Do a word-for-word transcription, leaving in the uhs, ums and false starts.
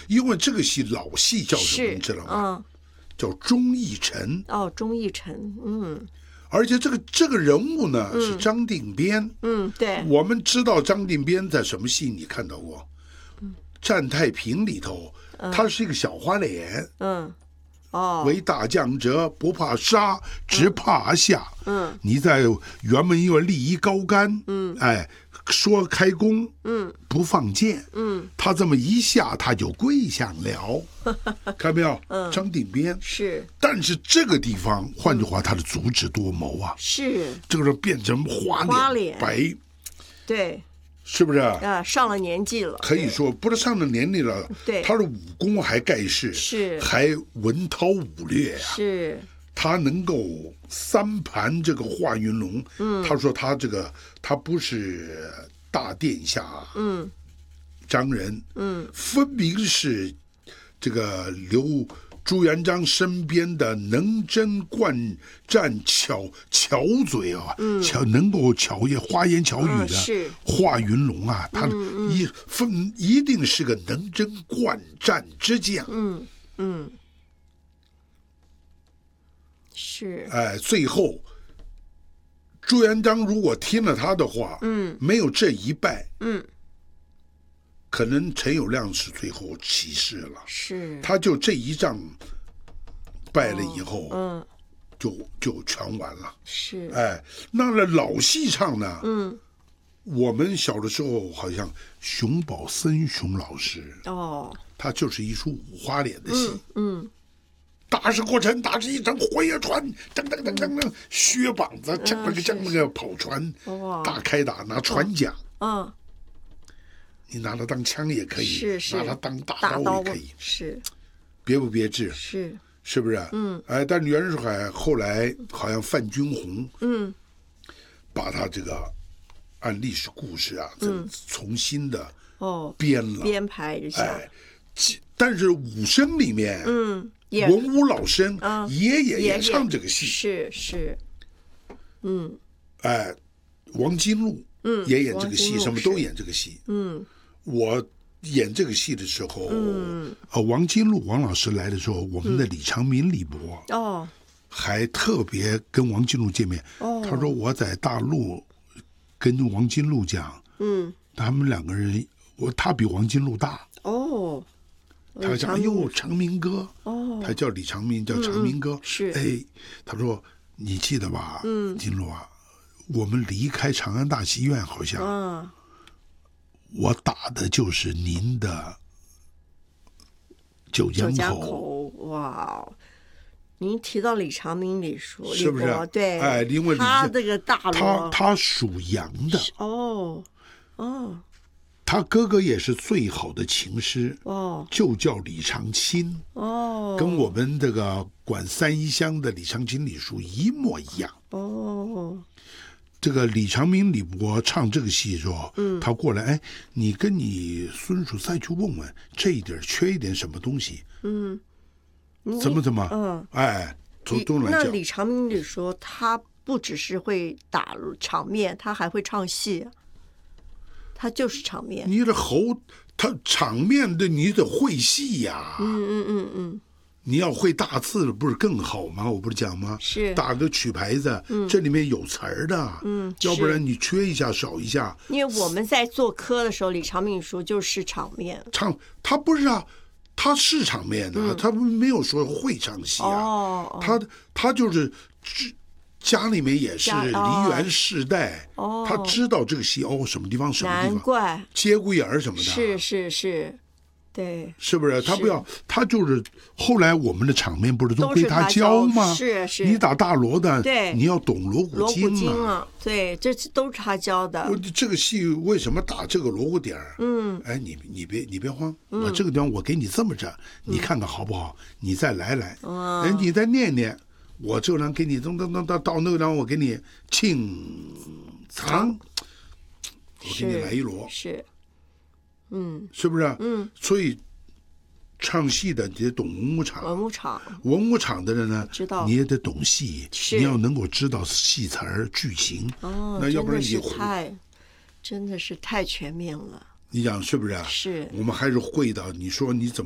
因为这个戏老戏叫什么， 是你知道吗？ 嗯， 叫钟义臣。 哦，钟义臣，嗯而且这个这个人物呢、嗯、是张定边。 嗯，对， 我们知道张定边在什么戏你看到过？嗯，战太平里头，嗯、他是一个小花脸。 嗯。哦， 为大将者不怕杀，只怕下。 嗯， 你在辕门院立一高杆。嗯，哎，说开弓。嗯，不放箭。嗯，他这么一下，他就跪下了。看到没有？嗯，张定边是。 但是这个地方，换句话，他的足智多谋啊。 是。 这个时候变成花脸花脸白。 对。 是不是啊？上了年纪了， 可以说不是上了年纪了。 对， 他的武功还盖世， 是还文韬武略呀、啊。 是， 他能够三盘这个华云龙。嗯，他说他这个他不是大殿下，嗯，张人，嗯，分明是这个刘。朱元璋身边的能征惯战、巧巧嘴啊，嗯、巧能够巧言花言巧语的华云龙啊，他一分、嗯嗯、一定是个能征惯战之将。 嗯嗯，是。 哎，最后朱元璋如果听了他的话，嗯，没有这一败，嗯。可能陈友谅是最后起事了， 是， 他就这一仗败了以后， 哦、嗯， 就就全完了。 是， 哎，那了老戏唱呢？ 嗯， 我们小的时候好像熊宝森熊老师哦， 他就是一出五花脸的戏， 嗯，嗯大事过程，大事一场，火焰船，噔噔噔噔噔，削膀子，将那个将那个跑船，大开打，拿船桨， 嗯。 你拿它当枪也可以， 是是， 拿它当大刀也可以， 是， 别不别致？ 是， 是不是？ 嗯， 哎，但袁世凯后来好像范君宏， 嗯， 把他这个按历史故事啊，嗯，重新的哦编了， 编排一下。 哎，但是武生里面， 嗯， 文武老生， 嗯， 爷爷也唱这个戏， 是是，嗯， 哎，王金禄。 嗯， 也演这个戏，什么都演这个戏。 嗯， 我演这个戏的时候， 嗯， 呃，王金禄王老师来的时候，我们的李长民李伯哦， 还特别跟王金禄见面。 哦， 他说我在大陆跟王金禄讲， 嗯， 他们两个人，我他比王金禄大。 哦， 他讲哎呦长民哥， 哦， 他叫李长民，叫长民哥。 嗯、是， 哎，他说你记得吧？嗯，金禄啊。我们离开长安大戏院，好像， 嗯， 我打的就是您的九江口。 九江口，哇！您提到李长民李叔， 是不是？ 对， 哎，因为他这个大他他属羊的。 哦，哦。 他哥哥也是最好的琴师， 哦， 就叫李长卿。 哦， 跟我们这个管三一乡的李长卿李叔一模一样。 哦。 这个李长民李伯唱这个戏的时候，嗯，他过来，哎，你跟你孙叔再去问问这一点缺一点什么东西，嗯，怎么怎么， 嗯， 哎，都都能讲。那李长民李说他不只是会打场面，他还会唱戏，他就是场面。 你的喉，他场面的你得会戏呀， 嗯嗯嗯嗯。 你要会大字不是更好吗？我不是讲吗？ 是打个曲牌子，嗯、这里面有词儿的， 嗯， 要不然你缺一下少一下。 因为我们在做科的时候，李长民说就是场面唱，他不是啊，他是场面的、啊嗯，他没有说会唱戏啊， 哦、 他他就是家里面也是梨园世代， 哦， 他知道这个戏哦什么地方什么地方， 难怪节骨眼儿什么的， 是是是。对， 是不是？他不要，他就是后来我们的场面不是都归他教吗？ 是是， 你打大锣的， 对， 你要懂锣鼓经啊。锣鼓经啊，对，这都是他教的。 我这个戏为什么打这个锣鼓点儿？嗯，哎，你你别你别慌，嗯、我这个地方我给你这么着，你看看好不好？嗯、你再来来， 嗯、 哎，你再念念，我这个人给你噔噔噔到到那个地方，我给你庆藏，我给你来一锣， 是。嗯， 是不是？ 嗯， 所以唱戏的你得懂文武场， 文武场， 文武场的人呢， 知道你也得懂戏，你要能够知道戏词儿句型。 哦， 那要不然你太，真的是太全面了。 你讲是不是啊？ 是， 我们还是会的。你说你怎么？